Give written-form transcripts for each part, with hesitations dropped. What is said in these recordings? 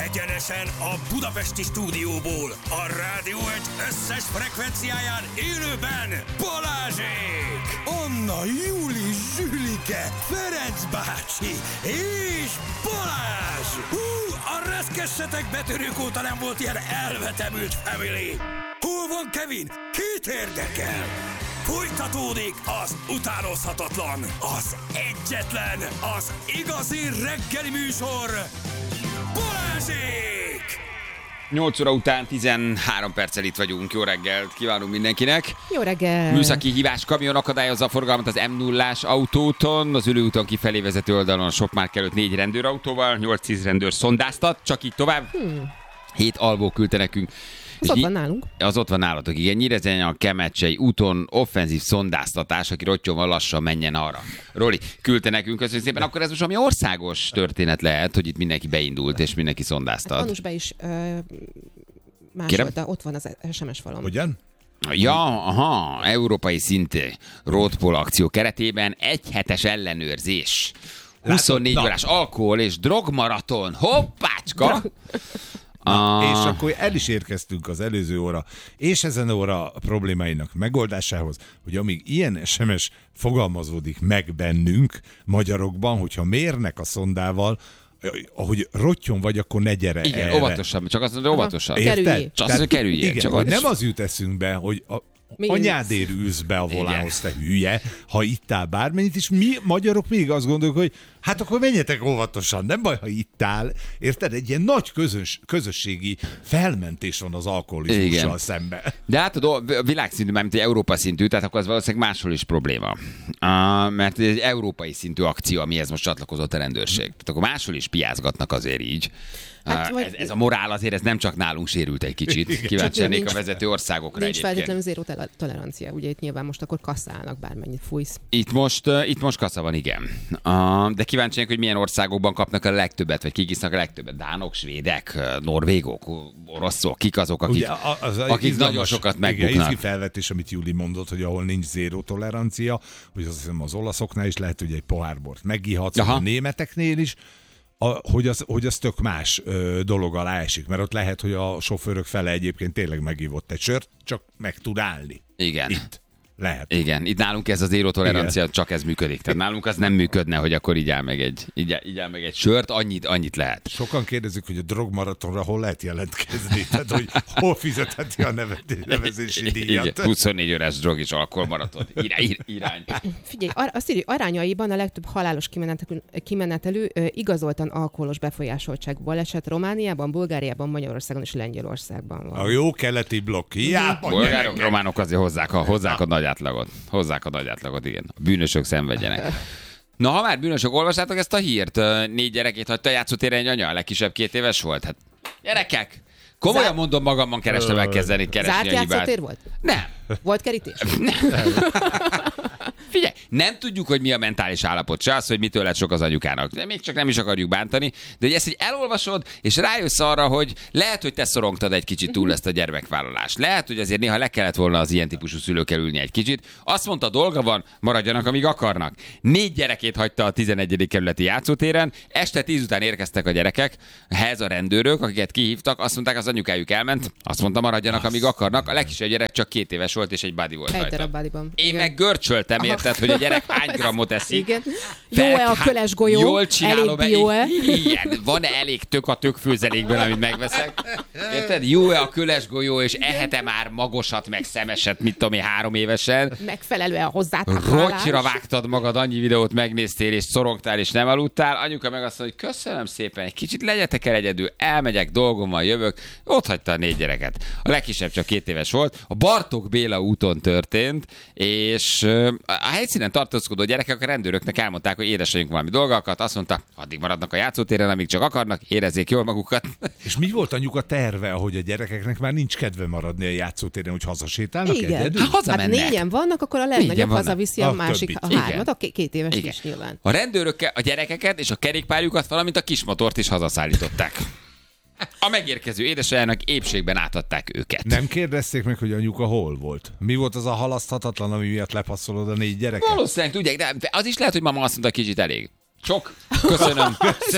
Egyenesen a budapesti stúdióból, a Rádió Egy összes frekvenciáján élőben Balázsék! Anna, Júli, Zsülike, Ferenc bácsi és Balázs! A reszkessetek betörők óta nem volt ilyen elvetemült family! Hol van Kevin? Kit érdekel? Folytatódik az utánozhatatlan, az egyetlen, az igazi reggeli műsor, Balázsék! 8 óra után 13 perccel itt vagyunk. Jó reggelt kívánunk mindenkinek. Jó reggel! Műszaki hívás kamion akadályozza a forgalmat az M0-ás autóton. Az ülőúton kifelé vezető oldalon a Shopmark előtt 4 rendőrautóval, 8-10 rendőr szondáztat, csak így tovább. 7 alvó küldte nekünk. Az ott van nálunk. Az ott van nálatok, igen. Nyíregyháza a Kemecsei úton offenzív szondáztatás, aki rottyomval lassan menjen arra. Roli, küldte nekünk, köszönjük szépen. Akkor ez most ami országos történet lehet, hogy itt mindenki beindult, és mindenki szondáztat. Anusba is másolta, ott van az SMS falon. Hogyan? Ja, aha, európai szintű roadpol akció keretében egyhetes ellenőrzés. 24 órás alkohol és drogmaraton. Hoppácska! És akkor el is érkeztünk az előző óra és ezen óra problémáinak megoldásához, hogy amíg ilyen SMS fogalmazódik meg bennünk, magyarokban, hogyha mérnek a szondával, ahogy rottyon vagy, akkor ne gyere igen, erre. óvatosabb, csak azt mondja, óvatosabb. Kerüljél. Csak azt, hogy kerüljél. Igen, Csak hogy nem az jut eszünkbe, hogy anyádért ülsz be a volánhoz, te hülye, ha ittál bármennyit, és mi magyarok még azt gondoljuk, hogy hát akkor menjetek óvatosan, nem baj, ha ittál. Érted? Egy ilyen nagy közösségi felmentés van az alkoholizmussal szemben. De hát a világszintű, mármint egy Európa szintű, tehát akkor az valószínűleg máshol is probléma. Mert ez egy európai szintű akció, amihez most csatlakozott a rendőrség. Tehát akkor máshol is piázgatnak azért így. Hát, ez a morál azért, ez nem csak nálunk sérült egy kicsit. Kíváncsi lennék a vezető országokra nincs egyébként. feltétlenül zéró tolerancia. Ugye itt nyilván most akkor kasszálnak bármennyit fújsz. Itt most kassa van, igen. De kíváncsi lennék, hogy milyen országokban kapnak a legtöbbet, vagy kik isznak a legtöbbet. Dánok, svédek, norvégok, oroszok, kik azok, akik nagyon sokat megbuknak. Igen, izgi felvetés, amit Júli mondott, hogy ahol nincs zéró tolerancia, hogy azt hiszem az olaszoknál is lehet, hogy egy pohár bort megihatsz, a németeknél is, hogy az tök más dolog alá esik, mert ott lehet, hogy a sofőrök fele egyébként tényleg megívott egy sört, csak meg tud állni. Igen. Itt lehet. Igen, itt nálunk ez az zéró tolerancia, csak ez működik. Tehát nálunk az nem működne, hogy akkor így áll meg egy sört, annyit lehet. Sokan kérdezik, hogy a drogmaratonra hol lehet jelentkezni, tehát hogy hol fizetheti a nevezési díjat. Igen, 24 órás drog és alkoholmaraton. Irány. Figyelj, azt írja, arányaiban a legtöbb halálos kimenetelő igazoltan alkoholos befolyásoltságból esett Romániában, Bulgáriában, Magyarországon és Lengyelországban van. A jó keleti blokk. Bolgárok, románok azért hozzák a nagy átlagot. Hozzák a nagy átlagot, igen. A bűnösök szenvedjenek. Na, ha már bűnösök, olvassátok ezt a hírt. 4 gyerekét hagyta a játszótéren egy anya, a legkisebb 2 éves volt. Hát, gyerekek! Komolyan mondom, magamban kerestem elkezdeni keresni zárt a hibát. Zárt játszótér volt? Nem. Volt kerítés? Nem. Figyelj, nem tudjuk, hogy mi a mentális állapot, se az, hogy mitől lett sok az anyukának. De még csak nem is akarjuk bántani, de hogy ezt így elolvasod, és rájössz arra, hogy lehet, hogy te szorongtad egy kicsit túl ezt a gyermekvállalást. Lehet, hogy azért néha le kellett volna az ilyen típusú szülőkkel ülni egy kicsit. Azt mondta, dolga van, maradjanak, amíg akarnak. 4 gyerekét hagyta a 11. kerületi játszótéren, este 10 után érkeztek a gyerekek, ehhez a rendőrök, akiket kihívtak, azt mondták, az anyukájuk elment, azt mondta, maradjanak, amíg akarnak. A legkisebb gyerek csak 2 éves volt, és egy body volt egy rajta. darab bodyban. Én meg görcsöltem, érted, hogy a gyerek hány grammot eszik. Igen. Jó-e a köles golyó? Jól csinálom. Elég bio-e? Igen. Van-e elég tök a tökfőzelékben, amit megveszek? Érted? Jó-e a köles golyó, és ehet-e már magosat, meg szemeset, mit tudom én, 3 évesen? Megfelelően a hozzátáplálás. Rottyra vágtad magad, annyi videót megnéztél, és szorongtál, és nem aludtál. Anyuka meg azt mondja, hogy köszönöm szépen, egy kicsit legyetek el egyedül, elmegyek, dolgom van, jövök. Ott hagyta a 4 gyereket. A legkisebb csak 2 éves volt. A Bartók Béla úton történt, és a helyszínen tartózkodó gyerekek a rendőröknek elmondták, hogy édesanyjunk valami dolgokat, azt mondta, addig maradnak a játszótéren, amíg csak akarnak, érezzék jól magukat. És mi volt anyuka terve, ahogy a gyerekeknek már nincs kedve maradni a játszótéren, hogy hazasétálnak egyedül? Hát 4-en vannak, akkor a legnagyobb hazaviszi a másik, a 3-at, a 2 éves is nyilván. A rendőrök a gyerekeket és a kerékpárjukat, valamint a kismotort is hazaszállították. A megérkező édesanyjának épségben átadták őket. Nem kérdezték meg, hogy anyuka hol volt? Mi volt az a halaszthatatlan, ami miatt lepasszolod a 4 gyereket? Valószínűleg tudják, de az is lehet, hogy mama azt mondta, kicsit elég. Sok. Köszönöm.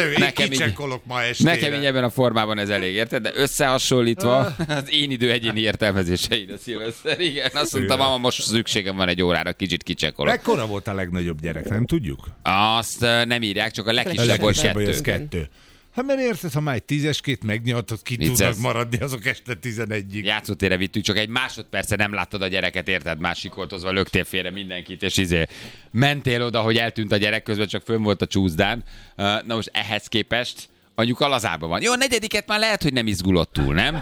Nekem így ebben a formában ez elég, érted? De összehasonlítva az én idő egyéni értelmezéseid a szilveszter. Igen, azt mondtam, mama, most szükségem van egy órára, kicsit kicsekolok. Mekkora volt a legnagyobb gyerek, nem tudjuk? Azt nem írják, csak a legkisebb volt 2. Hát mert érted, ha már egy 10-eskét megnyaltad, ki tudnak maradni azok este 11-ig. Játszótérre vittük, csak egy másodperce nem láttad a gyereket, érted? Már sikoltozva löktél félre mindenkit, és mentél oda, hogy eltűnt a gyerek, közben csak fönn volt a csúszdán. Na most ehhez képest anyuka lazában van. Jó, a 4. már lehet, hogy nem izgulott túl, nem?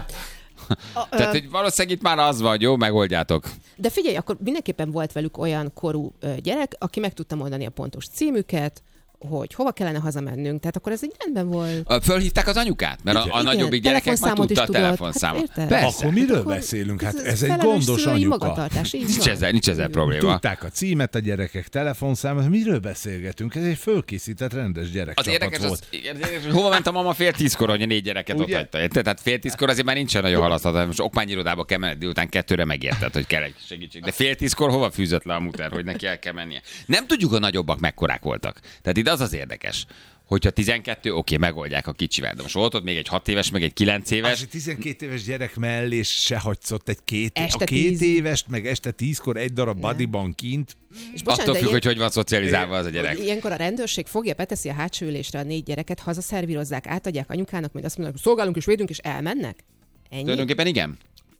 Tehát, hogy valószínűleg itt már az van, jó, megoldjátok. De figyelj, akkor mindenképpen volt velük olyan korú gyerek, aki meg tudta mondani a pontos címüket, hogy hova kellene hazamennünk. Tehát akkor ez így rendben volt. Fölhívták az anyukát? Mert a nagyobbik gyerekek már tudta a telefonszámot. Hát, akkor miről beszélünk? Hát ez egy gondos anyuka. Nincs ezzel probléma. Tudták a címet a gyerekek, telefonszámot. Miről beszélgetünk? Ez egy fölkészített rendes gyerekcsapat volt. Az hova ment a mama 9:30, hogy a 4 gyereket ott hagyta? Tehát 9:30 azért már nincsen nagyon halaszthat. Most okmányirodába kell menni, délután 2-re megérted, hogy kell egy segítség. De 9:30 hova fűzött le a muter, hogy neki el kell mennie? Nem tudjuk, a nagyobbak mekkorák voltak. Tehát itt az érdekes, hogyha 12, oké, megoldják a kicsivel. De most volt ott még egy 6 éves, meg egy 9 éves. És 12 éves gyerek mellé se hagysz egy 2 évest, meg este 10-kor egy darab bodyban kint. És attól függ, hogy van szocializálva az a gyerek. Ilyenkor a rendőrség fogja, beteszi a hátsó ülésre a 4 gyereket, hazaszervírozzák, átadják anyukának, majd azt mondják, szolgálunk és védünk, és elmennek? Ennyi? Tulajdonképpen igen.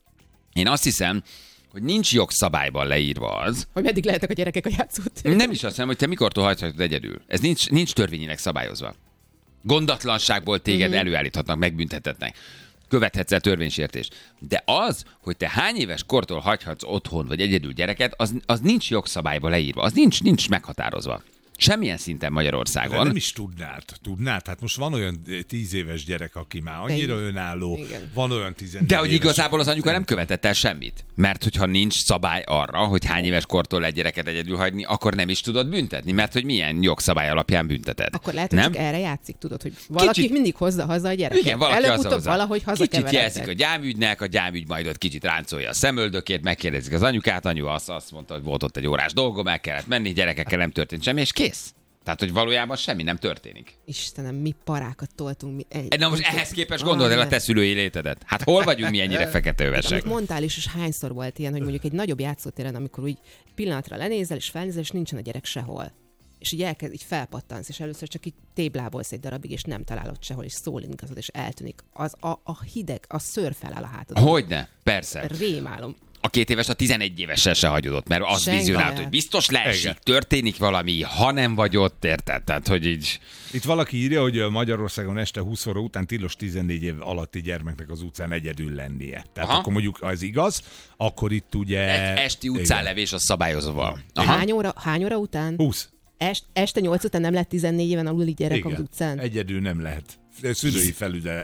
Én azt hiszem, hogy nincs jogszabályban leírva az, hogy meddig lehetnek a gyerekek a játszótéren. Nem is azt hiszem, hogy te mikortól hagyhatod egyedül. Ez nincs törvényileg szabályozva. Gondatlanságból téged előállíthatnak, megbüntethetnek. Követhetsz el törvénysértést. De az, hogy te hány éves kortól hagyhatsz otthon vagy egyedül gyereket, az nincs jogszabályban leírva. Az nincs meghatározva. Semmilyen szinten Magyarországon. De nem is tudnád. Hát most van olyan 10 éves gyerek, aki már annyira önálló, igen. Van olyan 14 De hogy igazából az anyuka nem követett el semmit. Mert hogyha nincs szabály arra, hogy hány éves kortól egy gyereket egyedül hagyni, akkor nem is tudod büntetni, mert hogy milyen jogszabály alapján bünteted. Akkor lehet, hogy csak erre játszik, tudod, hogy valaki mindig hozza haza a gyereket. Igen, valaki előbb-utóbb valahogy kicsit jelzik a gyámügynek, a gyámügy majd ott kicsit ráncolja a szemöldökét, megkérdezik az anyukát, anyu azt mondta, hogy volt ott egy órás dolgom, el kellett menni, gyerekekkel nem történt semmi, és kész. Tehát, hogy valójában semmi nem történik. Istenem, mi parákat toltunk. Na most ehhez képest gondold el a te szülői létedet. Hát hol vagyunk mi ennyire feketővesek? Amit mondtál is, és hányszor volt ilyen, hogy mondjuk egy nagyobb játszótéren, amikor úgy pillanatra lenézel és felnézel, és nincsen a gyerek sehol. És így felpattansz, és először csak így téblábolsz egy darabig, és nem találod sehol, és szólingazod, és eltűnik. Az a hideg, a szőr feláll a hátadon. Hogyne? Persze. Rémálom. A 2 éves a 11 évessel se hagyod, mert az vizionált, hogy biztos leesik, történik valami, ha nem vagy ott, érted? Tehát, hogy így... Itt valaki írja, hogy Magyarországon este 20 óra után tilos 14 év alatti gyermeknek az utcán egyedül lennie. Tehát akkor mondjuk, ha ez igaz, akkor itt ugye... Esti utcánlevés az szabályozva. Hány óra után? 20. Este 8 után nem lehet 14 éven aluli gyerek az utcán? Egyedül nem lehet. Szülői felügyelet.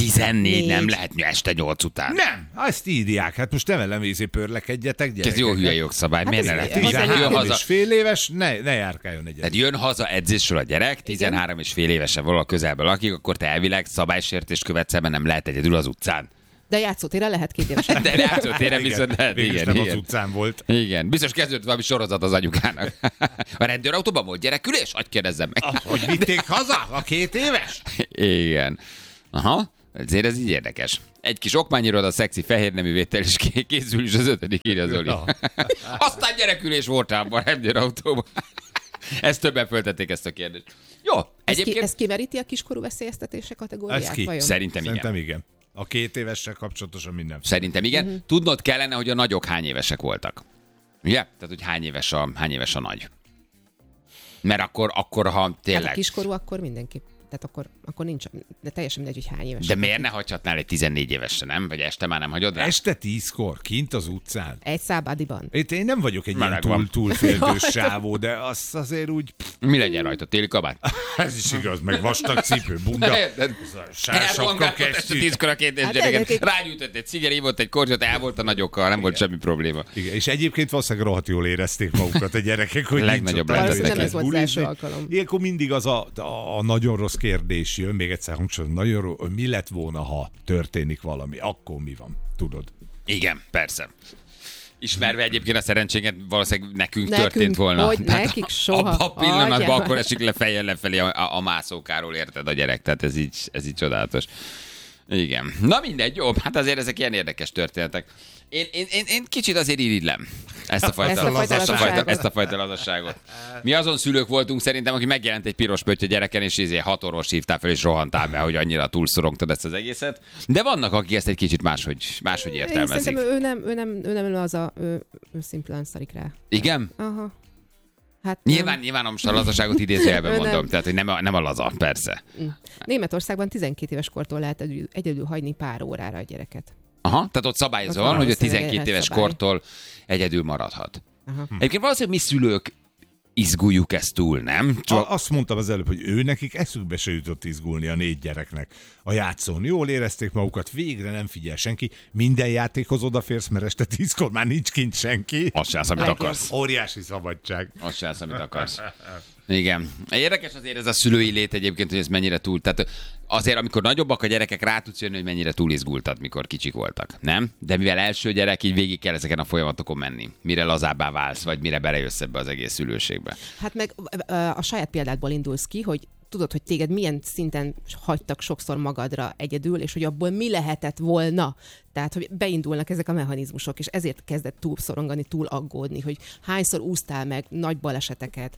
14 nem lehet este 8 után. Nem, azt írják. Hát most nem elemézé pörlekedjetek, gyerekek. Ez jó hülye jogszabály. Miért ne lehet? 13 és fél éves, ne járkáljon egyet. Tehát jön haza edzésről a gyerek, 13 és fél évesen valahol közelben lakik, akkor te elvileg szabálysértést követsz, mert nem lehet egyedül az utcán. De játszótéren lehet 2 évesen. De játszótéren viszont lehet. Igen. Az utcán volt. Igen. Biztos kezdődött valami sorozat az anyukának. A rendőrautóban volt gyerekülés? Hadd kérdezzem meg. Hogy vitték haza a 2 éves? Igen. Aha. Ezért ez így érdekes. Egy kis okmányiroda, szexi fehérnemű vétel, és készül is az 5. írja Zoli. Aztán gyerekülés volt abban a rendőrautóban. Ezt többen föltették ezt a kérdést. Jó. Egyébként... Ez kimeríti a kiskorú veszélyeztetése kategóriát? Szerintem igen. A 2 évessel kapcsolatosan minden. Szerintem igen. Tudnod kellene, hogy a nagyok hány évesek voltak. Ugye? Tehát, hogy hány éves a nagy. Mert akkor ha tényleg... Hát a kiskorú, akkor mindenképp. Tehát akkor nincs, de teljesen mindegy, hogy hány éves. De miért ne hagyhatnál egy 14 évesre, nem? Vagy este már nem hagyod rá? Este 10-kor, kint az utcán. Egy szábadiban. Én nem vagyok egy ilyen túlféltős sávó, de azt azért úgy... Mi legyen rajta? Téli kabát? Ez is igaz, meg vastag cipő, bunda. Sársapka kesztyű. 10-kor a 2 gyereket. Rágyújtott egy ciger, ívott egy kortyot, el volt a nagyokkal, nem volt semmi probléma. Igen, és egyébként valószínűleg rohadt jól érezték magukat a gyerekek, hogy legnagyobb nem ez volt az első alkalom. Ilyenkor mindig az a nagyon rossz kérdés jön, még egyszer hangsúlyozom, nagyon hogy mi lett volna, ha történik valami, akkor mi van, tudod? Igen, persze. Ismerve egyébként a szerencsénket, valószínűleg nekünk történt volna. Hogy nekik soha. A pillanatban akkor esik le fejjel lefelé a mászókáról, érted, a gyerek. Tehát ez így csodálatos. Igen. Na mindegy, jó, hát azért ezek ilyen érdekes történetek. Én kicsit azért irigylem ezt a fajta lazasságot. Mi azon szülők voltunk szerintem, aki megjelent egy piros pötty a gyereken, és 6 orvos hívtál fel, és rohantál be, hogy annyira túlszorongtad ezt az egészet. De vannak, akik ezt egy kicsit máshogy értelmezik. Én szerintem ő nem ő szimplán szarik rá. Igen? Aha. Hát nyilván most a lazaságot idézőjelben mondom, tehát hogy nem a laza, persze. Németországban 12 éves kortól lehet egyedül hagyni pár órára a gyereket. Aha, tehát ott szabályozva van, hogy a 12 éves kortól egyedül maradhat. Aha. Egyébként valószínűleg mi szülők izguljuk ezt túl, nem? Azt mondtam az előbb, hogy nekik eszükbe se jutott izgulni a 4 gyereknek a játszón. Jól érezték magukat, végre nem figyel senki. Minden játékhoz odaférsz, mert este 10-kor már nincs kint senki. Azt csinálsz, amit akarsz. Óriási szabadság. Azt csinálsz, amit akarsz. Igen. Érdekes azért ez a szülői lét egyébként, hogy ez mennyire túl. Tehát azért, amikor nagyobbak a gyerekek, rá tudsz jönni, hogy mennyire túl izgultad, mikor kicsik voltak. Nem? De mivel első gyerek, így végig kell ezeken a folyamatokon menni. Mire lazábbá válsz, vagy mire belejössz ebbe az egész szülőségbe. Hát meg a saját példádból indulsz ki, hogy tudod, hogy téged milyen szinten hagytak sokszor magadra egyedül, és hogy abból mi lehetett volna. Tehát, hogy beindulnak ezek a mechanizmusok, és ezért kezdett túl szorongani, túl aggódni, hogy hányszor úsztál meg nagy baleseteket,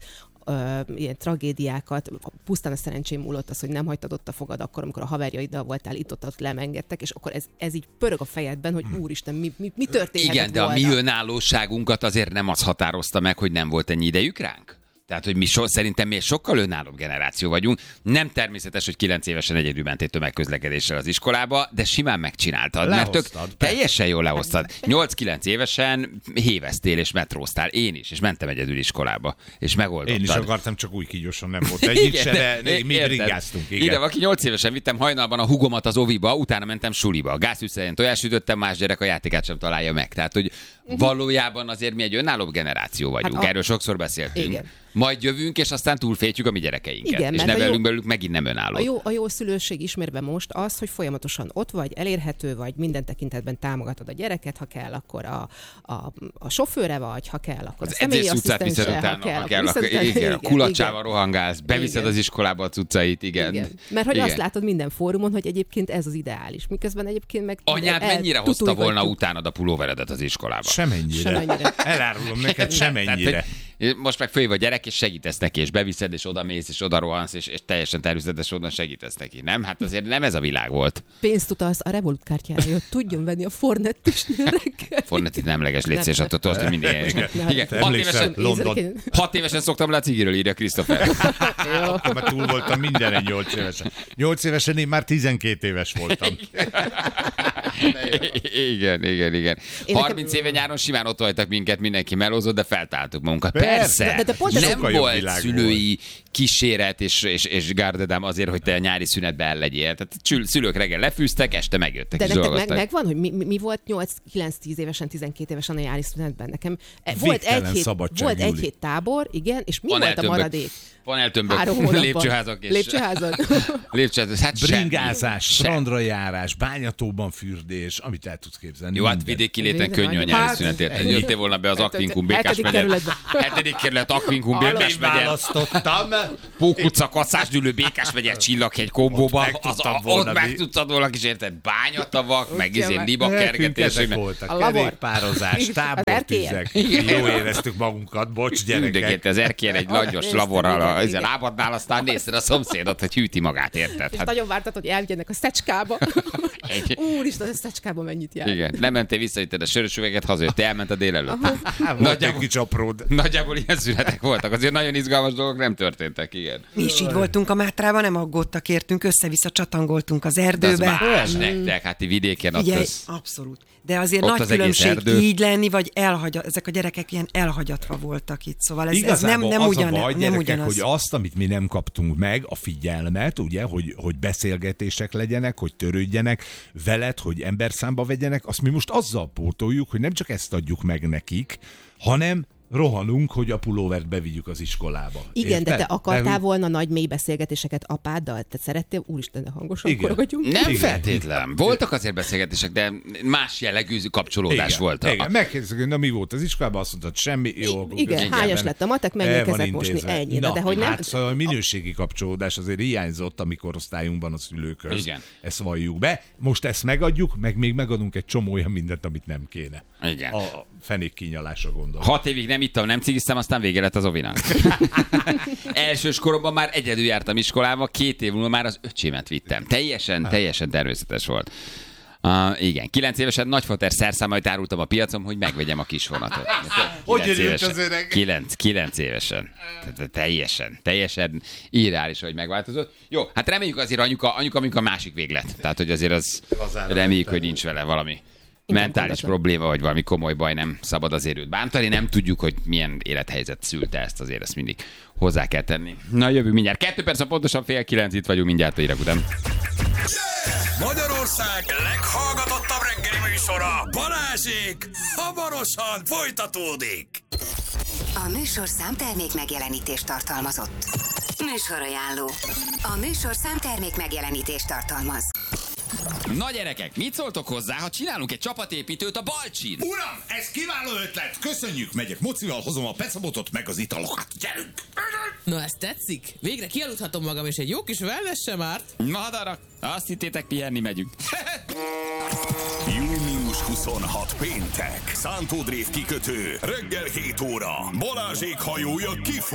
ilyen tragédiákat, pusztán a szerencsém múlott az, hogy nem hagytad ott a fogad akkor, amikor a haverjaiddal voltál, itt-ott lemengedtek, és akkor ez így pörög a fejedben, hogy úristen, mi történhetett igen, de volna? A mi önállóságunkat azért nem az határozta meg, hogy nem volt ennyi idejük ránk? Tehát, hogy szerintem mi egy sokkal önállóbb generáció vagyunk. Nem természetes, hogy 9 évesen egyedül mentél tömegközlekedéssel az iskolába, de simán megcsináltad. Mert teljesen jól lehoztad. 8-9 évesen héveztél és metróztál. Én is, és mentem egyedül iskolába. És megoldottad. Én is akartam, csak úgy kígyosan nem volt egyik se, de mi bringáztunk. Ide, aki 8 évesen vittem hajnalban a hugomat az oviba, utána mentem suliba. A gázfűszerén tojásütöttem, más gyerek a játékát sem találja meg. Tehát, hogy valójában azért mi egy önállóbb generáció vagyunk. Erről sokszor beszéltünk. Igen. Majd jövünk, és aztán túlfétjük a mi gyerekeinket. Igen, és nevelünk belőlük megint nem önálló. A jó szülőség ismerve most az, hogy folyamatosan ott vagy, elérhető vagy, minden tekintetben támogatod a gyereket, ha kell, akkor a sofőre vagy, ha kell, akkor az személyi asszisztense, ha kell, a kulacsával rohangálsz, beviszed az iskolába a cuccait, igen. Mert hogy azt látod minden fórumon, hogy egyébként ez az ideális. Miközben egyébként meg... Anyád mennyire hozta volna utánad a pulóveredet az iskolába? Semennyire. Elárulom neked, semennyire. Most meg föl vagy gyerek, és segítesz neki, és beviszed, és oda mész, és oda rohansz, és teljesen természetes oda segítesz neki. Nem? Hát azért nem ez a világ volt. Pénzt utalsz a Revolut kártyára, hogy tudjon venni a Fornettis reggel. Fornettit nemleges létszés, attól tudod, hogy mindig. Igen. 6 évesen szoktam le a cigiről, írja Christopher. Akkor már túl voltam mindenen 8 évesen. 8 évesen én már 12 éves voltam. Igen. 30 éve nyáron simán ott hagytak minket, mindenki melózott, de feltáltuk magunkat. Persze, de nem volt szülői kíséret és gárdedám azért, hogy te a nyári szünetbe el legyél. Tehát szülők reggel lefűztek, este megjöttek. De nektek megvan, hogy mi volt 8-9-10 évesen, 12 évesen a nyári szünetben? Nekem volt egy hét tábor, igen, és mi volt a maradék? Paneltömbök, lépcsőházak és... Lépcsőházak. Hát bringázás, strandra járás, bányatóban fürdés, amit el tudsz képzelni. Jó, hát vidéki léten könnyű a nyári szünetért. Jöttél volna be az Akvinkum Békás megye. 7. kerület Akvinkum Békás megye. Választottam. Pók utca, Kacásgyűlő, Békás megye, Csillaghegy kombóba. Ott meg tudtad volna kis érted bányatavak, meg libakergetések. A kerékpározás, tábortüzek. Jó éreztük magunkat, bocs gyerekek. Az erkélyen egy langyos laborral a lábadnál, aztán nézted a szomszédot, hogy hűti magát, érted? És nagyon vártad, hogy elvigyenek a szecskába. Úristen, a szecskába mennyit jár. Igen, nem mentél vissza, itt a sörös üveget hazajött, elment a délelőtt. Nagyjából ilyen szünetek voltak, azért nagyon izgalmas dolgok nem történtek, igen. Mi is így voltunk a Mátrában, nem aggódtak értünk, össze-vissza csatangoltunk az erdőbe. De az más nektek, hát vidéken ott ugye, abszolút. De azért nagy különbség így lenni, vagy ezek a gyerekek ilyen elhagyatva voltak itt. Szóval ez nem ugyanaz. Hogy azt, amit mi nem kaptunk meg, a figyelmet, ugye, hogy beszélgetések legyenek, hogy törődjenek veled, hogy emberszámba vegyenek, azt mi most azzal pótoljuk, hogy nem csak ezt adjuk meg nekik, hanem rohanunk, hogy a pulóvert bevigyük az iskolába. Igen, de te akartál volna nagy mély beszélgetéseket apáddal? Te szerettél? Úristen, de hangosan korogatjunk. Nem feltétlen. Voltak azért beszélgetések, de más jellegű kapcsolódás volt. Igen, megkérdeztek, hogy na mi volt az iskolában, azt mondtad, semmi. Jó, igen, hányas lett a matek, menjünk kezet mosni, ennyi. De hogy nem... Szóval a minőségi kapcsolódás azért hiányzott a mi korosztályunkban a szülőkhöz. Igen. Ezt valljuk be. Most ezt megadjuk, meg még megadunk egy csomó olyan mindent, amit nem kéne. Igen. A fenék kinyalásra gondolom. 6 évig nem ittam, nem cigiztem, aztán vége lett az ovinak. Elsős koromban már egyedül jártam iskolába, 2 év múlva már az öcsémet vittem. Teljesen természetes volt. Igen, 9 évesen nagyfater szerszámait árultam a piacon, hogy megvegyem a kis vonatot. Hogy örült az öreg? 9 évesen. Teljesen irreális, hogy megváltozott. Jó, hát reméljük azért anyuka másik véglet. Tehát, hogy azért az reméljük, hogy nincs vele valami mentális probléma, vagy valami komoly baj, nem szabad azért őt bántani, nem tudjuk, hogy milyen élethelyzet szülte ezt, azért ezt mindig hozzá kell tenni. Na, jövünk mindjárt. 2 perc, pontosan 8:30, itt vagyunk mindjárt a hírek után. Magyarország leghallgatottabb reggeli műsora, Balázsék, hamarosan folytatódik. A műsorszám termék megjelenítést tartalmazott. Műsorajánló. A műsorszám termék megjelenítést tartalmaz. Na gyerekek, mit szóltok hozzá, ha csinálunk egy csapatépítőt a Balcsin? Uram, ez kiváló ötlet! Köszönjük, megyek mocival, hozom a pecabotot meg az italokat. Gyerünk! Na, ez tetszik? Végre kialudhatom magam, és egy jó kis wellness sem árt. Madarak, azt hittétek, pihenni megyünk. Június 26 péntek, Szántódrév kikötő, reggel 7 óra, Balázsék hajója kifut.